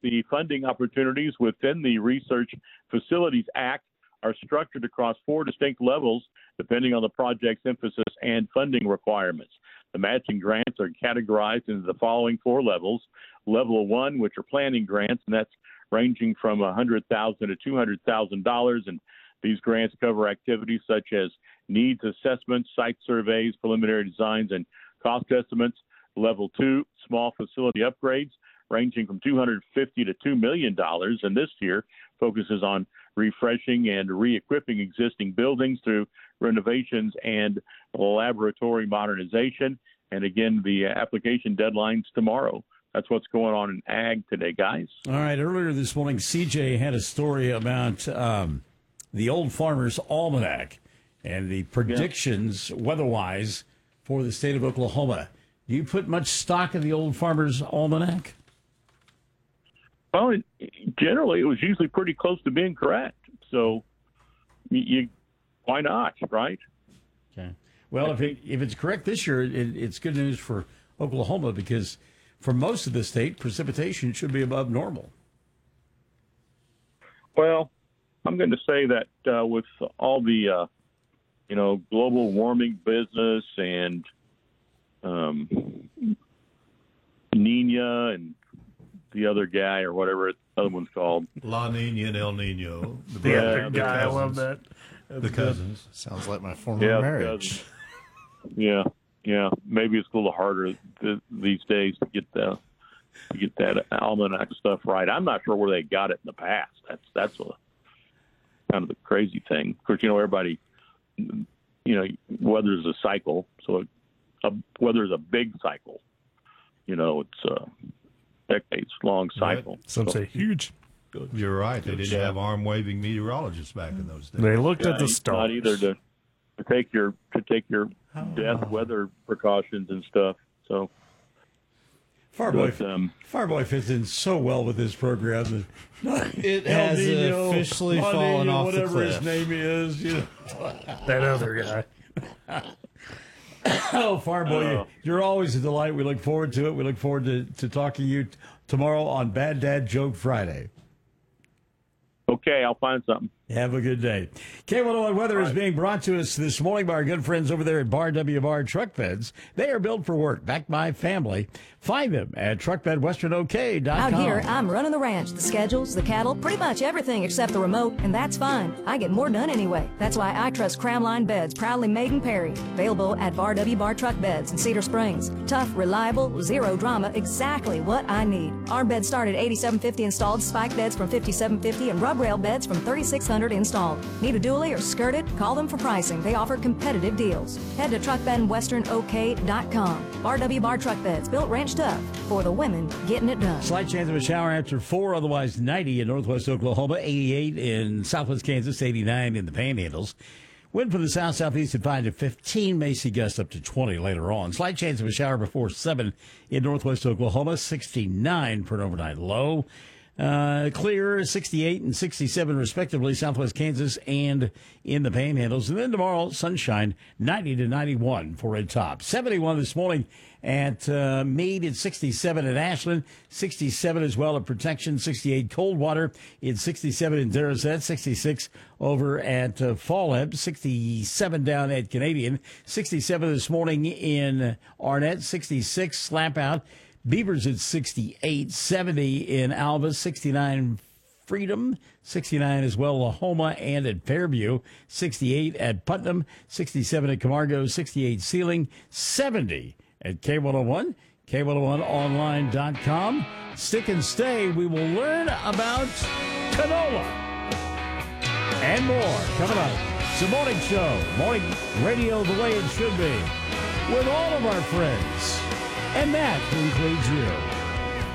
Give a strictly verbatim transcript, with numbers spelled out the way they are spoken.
the funding opportunities within the Research Facilities Act are structured across four distinct levels, depending on the project's emphasis and funding requirements. The matching grants are categorized into the following four levels. Level one, which are planning grants, and that's ranging from one hundred thousand dollars to two hundred thousand dollars, and these grants cover activities such as needs assessments, site surveys, preliminary designs, and cost estimates. Level two, small facility upgrades, ranging from two hundred fifty thousand dollars to two million dollars, and this year focuses on refreshing and re-equipping existing buildings through renovations and laboratory modernization. And again, the application deadline's tomorrow. That's what's going on in ag today, guys. All right. Earlier this morning, C J had a story about um, the Old Farmer's Almanac and the predictions, yeah. weather-wise, for the state of Oklahoma. Do you put much stock in the Old Farmer's Almanac? Well, it, generally, it was usually pretty close to being correct. So, you, you why not, right? Okay. Well, if it, if it's correct this year, it, it's good news for Oklahoma because for most of the state, precipitation should be above normal. Well, I'm going to say that uh, with all the, uh, you know, global warming business and um, Nina and the other guy or whatever the other one's called. La Nina and El Nino. The, the other guy, I love that. That's the cousins. Good. Sounds like my former yeah, marriage. Yeah, yeah. Maybe it's a little harder th- these days to get the to get that almanac stuff right. I'm not sure where they got it in the past. That's that's a, kind of the crazy thing. Of course, you know, everybody, you know, weather's a cycle. So a, weather's a big cycle. You know, it's a decades-long cycle. Right. Some so, say huge. You're right. They didn't have arm-waving meteorologists back in those days. They looked yeah, at the stars. Not either to, to take your to take your oh. death weather precautions and stuff. So, Farboy, but, um, Farboy fits in so well with this program. It has Nino, officially La fallen Nino, off whatever the cliff. his name is. You know. That other guy. Oh, Farboy, uh, you're always a delight. We look forward to it. We look forward to, to talking to you t- tomorrow on Bad Dad Joke Friday. Okay, I'll find something. Have a good day. K one oh one Weather All is right. being brought to us this morning by our good friends over there at Bar W Bar Truck Beds. They are built for work, backed by family. Find them at truck bed western o k dot com. Out here, I'm running the ranch, the schedules, the cattle, pretty much everything except the remote, and that's fine. I get more done anyway. That's why I trust Crownline Beds, proudly made in Perry. Available at Bar W Bar Truck Beds in Cedar Springs. Tough, reliable, zero drama, exactly what I need. Our beds start at eighty-seven fifty installed, spike beds from fifty-seven fifty, and rub rail beds from thirty-six hundred installed. Need a dually or skirted? Call them for pricing. They offer competitive deals. Head to truck bed western o k dot com. Bar W Bar Truck Beds, built ranch tough for the women getting it done. Slight chance of a shower after four, otherwise ninety in northwest Oklahoma, eighty-eight in southwest Kansas, eighty-nine in the Panhandles. Wind from the south-southeast at five to fifteen, may see gusts up to twenty later on. Slight chance of a shower before seven in northwest Oklahoma, sixty-nine for an overnight low. Uh, clear, sixty-eight and sixty-seven respectively, southwest Kansas and in the Panhandles. And then tomorrow, sunshine, ninety to ninety-one for a top. seventy-one this morning at uh, Meade, and sixty-seven at Ashland, sixty-seven as well at Protection, sixty-eight Coldwater, in sixty-seven in Darrowset, sixty-six over at uh, Fallhead, sixty-seven down at Canadian, sixty-seven this morning in Arnett, sixty-six Slap Out. Beavers at sixty-eight, seventy in Alva, sixty-nine Freedom, sixty-nine as well Lahoma and at Fairview, sixty-eight at Putnam, sixty-seven at Camargo, sixty-eight Sealing, seventy at K one oh one, K one oh one online dot com. Stick and stay. We will learn about canola and more coming up. It's a morning show, morning radio the way it should be, with all of our friends. And that concludes you.